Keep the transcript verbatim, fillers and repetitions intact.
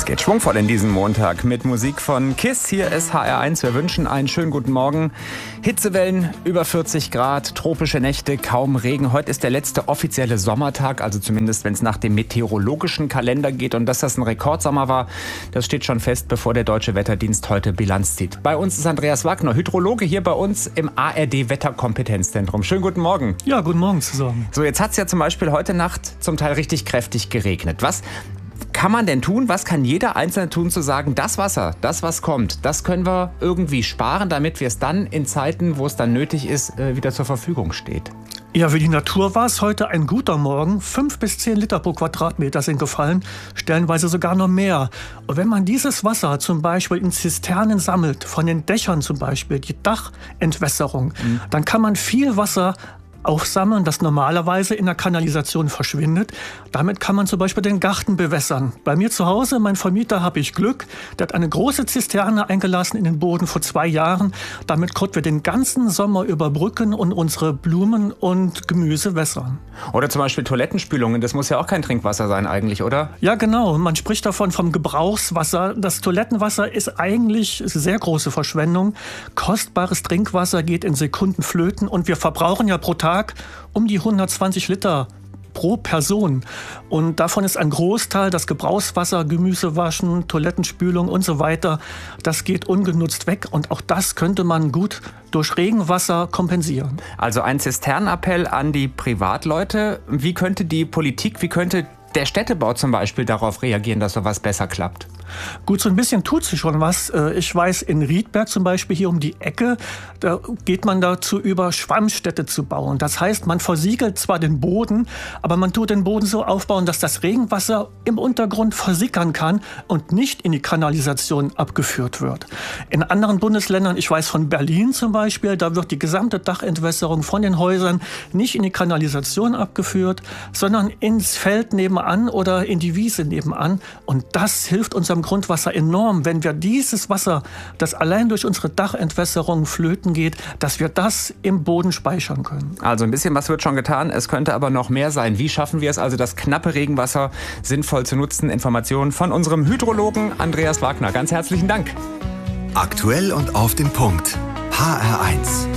Es geht schwungvoll in diesen Montag mit Musik von KISS. Hier ist H R eins. Wir wünschen einen schönen guten Morgen. Hitzewellen, über vierzig Grad, tropische Nächte, kaum Regen. Heute ist der letzte offizielle Sommertag, also zumindest wenn es nach dem meteorologischen Kalender geht. Und dass das ein Rekordsommer war, das steht schon fest, bevor der Deutsche Wetterdienst heute Bilanz zieht. Bei uns ist Andreas Wagner, Hydrologe, hier bei uns im A R D-Wetterkompetenzzentrum. Schönen guten Morgen. Ja, guten Morgen zusammen. So, jetzt hat es ja zum Beispiel heute Nacht zum Teil richtig kräftig geregnet. Was kann man denn tun? Was kann jeder Einzelne tun, zu sagen, das Wasser, das was kommt, das können wir irgendwie sparen, damit wir es dann in Zeiten, wo es dann nötig ist, wieder zur Verfügung steht? Ja, für die Natur war es heute ein guter Morgen. Fünf bis zehn Liter pro Quadratmeter sind gefallen, stellenweise sogar noch mehr. Und wenn man dieses Wasser zum Beispiel in Zisternen sammelt, von den Dächern zum Beispiel, die Dachentwässerung, mhm. dann kann man viel Wasser aufsammeln, das normalerweise in der Kanalisation verschwindet. Damit kann man zum Beispiel den Garten bewässern. Bei mir zu Hause, mein Vermieter, habe ich Glück. Der hat eine große Zisterne eingelassen in den Boden vor zwei Jahren. Damit konnten wir den ganzen Sommer überbrücken und unsere Blumen und Gemüse wässern. Oder zum Beispiel Toilettenspülungen. Das muss ja auch kein Trinkwasser sein eigentlich, oder? Ja, genau. Man spricht davon vom Gebrauchswasser. Das Toilettenwasser ist eigentlich sehr große Verschwendung. Kostbares Trinkwasser geht in Sekunden flöten und wir verbrauchen ja pro Tag um die hundertzwanzig Liter pro Person. Und davon ist ein Großteil das Gebrauchswasser, Gemüsewaschen, Toilettenspülung und so weiter. Das geht ungenutzt weg und auch das könnte man gut durch Regenwasser kompensieren. Also ein Zisternenappell an die Privatleute. Wie könnte die Politik, wie könnte der Städtebau zum Beispiel darauf reagieren, dass sowas besser klappt? Gut, so ein bisschen tut sich schon was. Ich weiß, in Riedberg zum Beispiel hier um die Ecke, da geht man dazu über, Schwammstädte zu bauen. Das heißt, man versiegelt zwar den Boden, aber man tut den Boden so aufbauen, dass das Regenwasser im Untergrund versickern kann und nicht in die Kanalisation abgeführt wird. In anderen Bundesländern, ich weiß von Berlin zum Beispiel, da wird die gesamte Dachentwässerung von den Häusern nicht in die Kanalisation abgeführt, sondern ins Feld nebenan oder in die Wiese nebenan. Und das hilft unserem Grundwasser enorm, wenn wir dieses Wasser, das allein durch unsere Dachentwässerung flöten geht, dass wir das im Boden speichern können. Also ein bisschen was wird schon getan, es könnte aber noch mehr sein. Wie schaffen wir es also, das knappe Regenwasser sinnvoll zu nutzen? Informationen von unserem Hydrologen Andreas Wagner. Ganz herzlichen Dank. Aktuell und auf den Punkt. H R eins.